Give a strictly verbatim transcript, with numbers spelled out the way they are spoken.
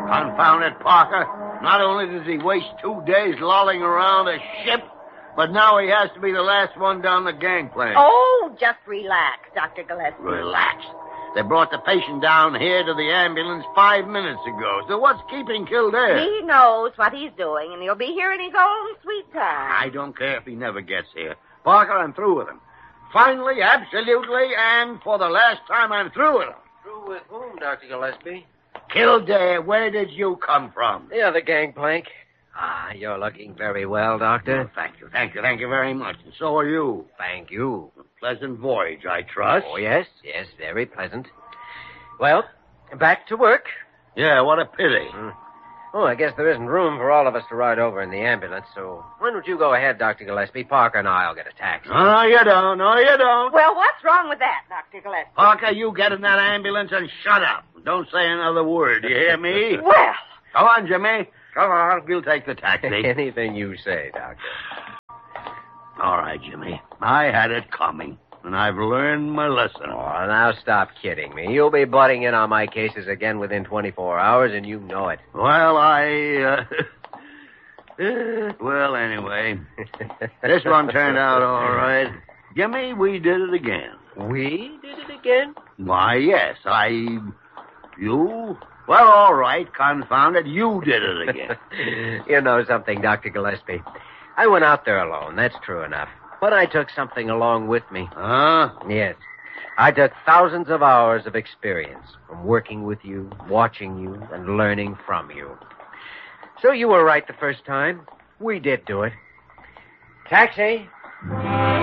Confound it, Parker. Not only does he waste two days lolling around a ship, but now he has to be the last one down the gangplank. Oh, just relax, Doctor Gillespie. Relax. They brought the patient down here to the ambulance five minutes ago. So what's keeping Kildare? He knows what he's doing, and he'll be here in his own sweet time. I don't care if he never gets here. Parker, I'm through with him. Finally, absolutely, and for the last time, I'm through with him. Through with whom, Doctor Gillespie? Kildare, where did you come from? The other gangplank. Ah, you're looking very well, Doctor. Oh, thank you, thank you, thank you very much. And so are you. Thank you. A pleasant voyage, I trust. Oh, yes, yes, very pleasant. Well, back to work. Yeah, what a pity. Mm. Oh, I guess there isn't room for all of us to ride over in the ambulance, so why don't you go ahead, Doctor Gillespie? Parker and I'll get a taxi. No, you don't. No, you don't. Well, what's wrong with that, Doctor Gillespie? Parker, you get in that ambulance and shut up. Don't say another word. You hear me? Well. Come on, Jimmy. Come on. We'll take the taxi. Anything you say, Doctor. All right, Jimmy. I had it coming, and I've learned my lesson. Oh, now stop kidding me. You'll be butting in on my cases again within twenty-four hours, and you know it. Well, I, uh... well, anyway, this one turned out all right. Jimmy, we did it again. We did it again? Why, yes, I... You... Well, all right, confound it, you did it again. You know something, Doctor Gillespie. I went out there alone, that's true enough. But I took something along with me. Huh? Yes. I took thousands of hours of experience from working with you, watching you, and learning from you. So you were right the first time. We did do it. Taxi.